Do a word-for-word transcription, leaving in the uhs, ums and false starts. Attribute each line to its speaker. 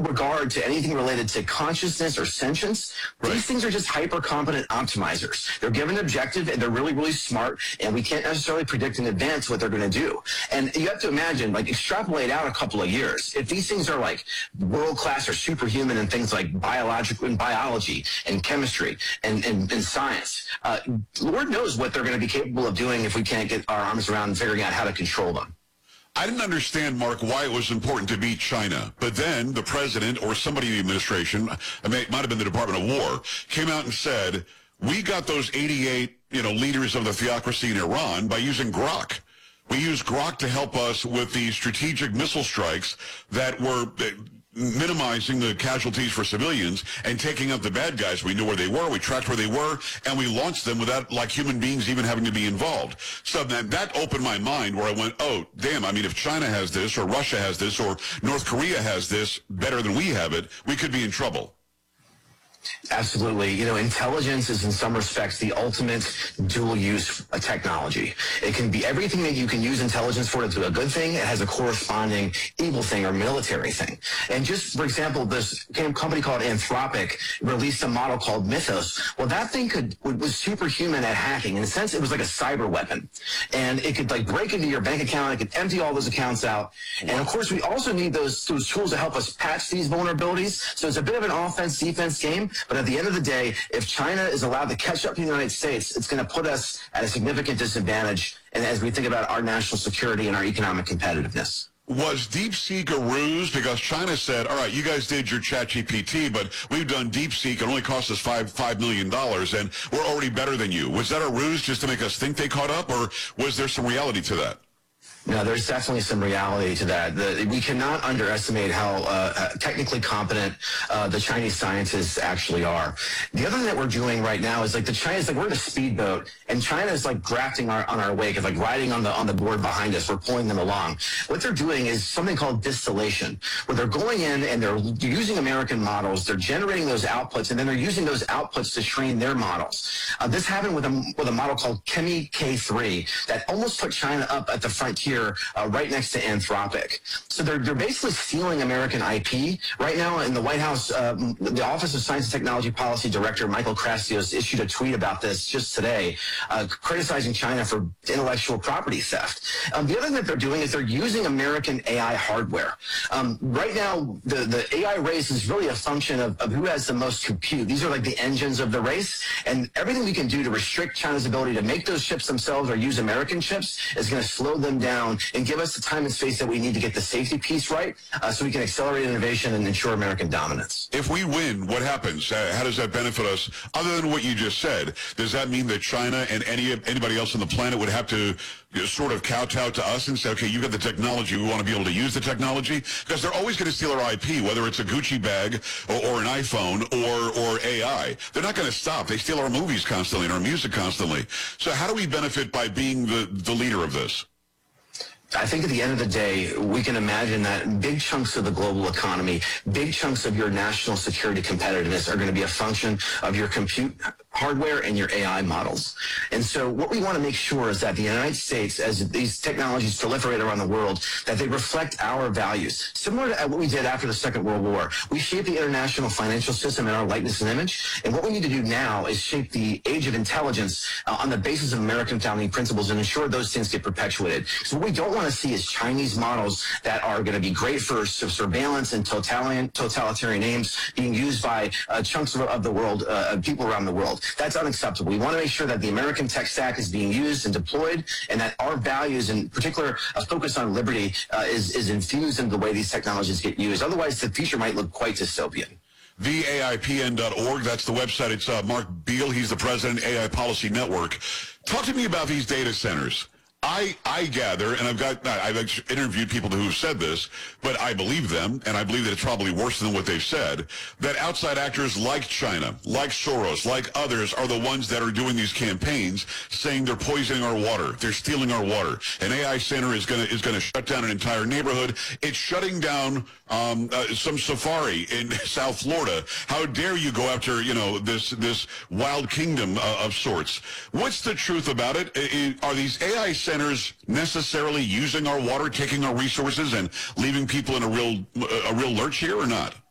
Speaker 1: regard to anything related to consciousness or sentience. Right. These things are just hyper-competent optimizers. They're given an objective, and they're really, really smart, and we can't necessarily predict in advance what they're going to do. And you have to imagine, like, extrapolate out a couple of years. If these things are, like, world-class or superhuman in things like biological and biology and chemistry and, and, and science, uh, Lord knows what they're going to be capable of doing if we can't get our arms around figuring out how to control them.
Speaker 2: I didn't understand, Mark, why it was important to beat China. But then the president or somebody in the administration, it might have been the Department of War, came out and said, we got those eighty-eight, you know, leaders of the theocracy in Iran by using Grok. We used Grok to help us with the strategic missile strikes that were minimizing the casualties for civilians and taking out the bad guys. We knew where they were, we tracked where they were, and we launched them without, like, human beings even having to be involved. So that, that opened my mind where I went, oh, damn, I mean, if China has this, or Russia has this, or North Korea has this better than we have it, we could be in trouble.
Speaker 1: Absolutely. You know, intelligence is in some respects the ultimate dual-use technology. It can be everything that you can use intelligence for to do a good thing. It has a corresponding evil thing or military thing. And just, for example, this company called Anthropic released a model called Mythos. Well, that thing could was superhuman at hacking. In a sense, it was like a cyber weapon. And it could, like, break into your bank account. It could empty all those accounts out. And, of course, we also need those, those tools to help us patch these vulnerabilities. So it's a bit of an offense-defense game. But at the end of the day, if China is allowed to catch up to the United States, it's going to put us at a significant disadvantage, and as we think about our national security and our economic competitiveness.
Speaker 2: Was DeepSeek a ruse? Because China said, all right, you guys did your ChatGPT, but we've done DeepSeek. It only cost us five, five million dollars, and we're already better than you. Was that a ruse just to make us think they caught up, or was there some reality to that?
Speaker 1: No, there's definitely some reality to that. The, we cannot underestimate how uh, technically competent uh, the Chinese scientists actually are. The other thing that we're doing right now is, like, the Chinese, like, we're in a speedboat, and China is, like, drafting our, on our wake, it's like riding on the on the board behind us. We're pulling them along. What they're doing is something called distillation, where they're going in and they're using American models, they're generating those outputs, and then they're using those outputs to train their models. Uh, this happened with a with a model called Chemi K three that almost put China up at the frontier. Uh, right next to Anthropic. So they're, they're basically stealing American I P. Right now in the White House, uh, the Office of Science and Technology Policy Director Michael Krastios issued a tweet about this just today, uh, criticizing China for intellectual property theft. Um, the other thing that they're doing is they're using American A I hardware. Um, right now, the, the A I race is really a function of, of who has the most compute. These are like the engines of the race, and everything we can do to restrict China's ability to make those chips themselves or use American chips is going to slow them down and give us the time and space that we need to get the safety piece right, uh, so we can accelerate innovation and ensure American dominance.
Speaker 2: If we win, what happens? Uh, how does that benefit us? Other than what you just said, does that mean that China and any anybody else on the planet would have to, you know, sort of kowtow to us and say, okay, you've got the technology, we want to be able to use the technology? Because they're always going to steal our I P, whether it's a Gucci bag or, or an iPhone or, or A I. They're not going to stop. They steal our movies constantly and our music constantly. So how do we benefit by being the, the leader of this?
Speaker 1: I think at the end of the day, we can imagine that big chunks of the global economy, big chunks of your national security competitiveness are going to be a function of your compute hardware and your A I models. And so what we want to make sure is that the United States, as these technologies proliferate around the world, that they reflect our values. Similar to what we did after the Second World War, we shaped the international financial system in our likeness and image. And what we need to do now is shape the age of intelligence uh, on the basis of American founding principles and ensure those things get perpetuated. So what we don't want to see is Chinese models that are going to be great for surveillance and totalitarian, totalitarian aims being used by uh, chunks of, of the world, uh, people around the world. That's unacceptable. We want to make sure that the American tech stack is being used and deployed, and that our values, in particular a focus on liberty, uh, is, is infused into the way these technologies get used. Otherwise, the future might look quite dystopian.
Speaker 2: V A I P N dot org, that's the website. It's uh, Mark Beal. He's the president, A I Policy Network. Talk to me about these data centers. I, I gather, and I've got, I've interviewed people who've said this, but I believe them, and I believe that it's probably worse than what they've said, that outside actors like China, like Soros, like others are the ones that are doing these campaigns saying they're poisoning our water, they're stealing our water. An A I center is going to is going to shut down an entire neighborhood. It's shutting down um, uh, some safari in South Florida. How dare you go after, you know, this this wild kingdom uh, of sorts? What's the truth about it? I, are these A I centers centers necessarily using our water, taking our resources, and leaving people in a real a real lurch here, or not?